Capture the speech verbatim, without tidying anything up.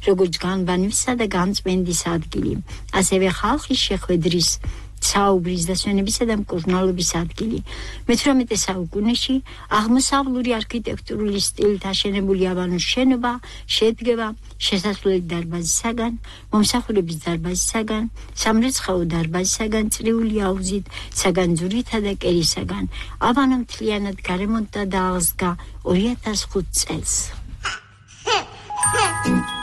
როგორც განბანვისა და განწმენდის ადგილი. ასევე ხალხის შეხვედრის საუბრის დასვენებისა და მკურნალობის ადგილი. მეთვრამეტე საუკუნეში აღმოსავლური არქიტექტურული სტილით აშენებული აბანოს შენობა შედგება შესასვლელი დარბაზისაგან, მომსახურების დარბაზისაგან, სამრეცხაო დარბაზისაგან, წრიული აუზით, საგანძურითა და კერისაგან. აბანო მთლიანად გარემონტდა და აღსდგა ორი ათას ხუთი წელს.